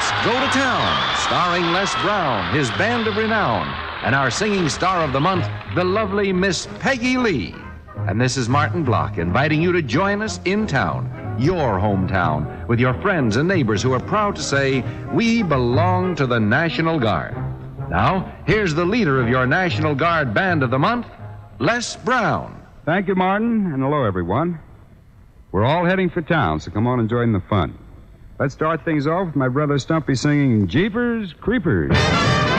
Let's Go to Town, starring Les Brown, his band of renown, and our singing star of the month, the lovely Miss Peggy Lee. And this is Martin Block inviting you to join us in town, your hometown, with your friends and neighbors who are proud to say, we belong to the National Guard. Now, here's the leader of your National Guard band of the month, Les Brown. Thank you, Martin, and hello, everyone. We're all heading for town, so come on and join the fun. Let's start things off with my brother Stumpy singing Jeepers Creepers.